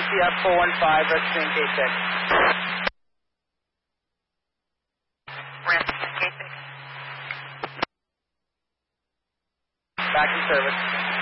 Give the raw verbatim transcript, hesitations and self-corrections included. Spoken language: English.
C F four one five, registering K six. Registering K six. Back in service.